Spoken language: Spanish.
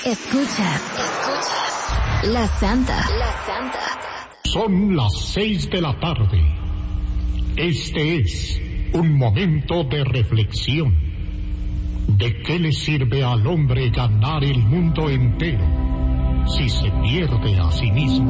Escuchas La Santa. Son las 6 de la tarde. Este es un momento de reflexión. ¿De qué le sirve al hombre ganar el mundo entero si se pierde a sí mismo?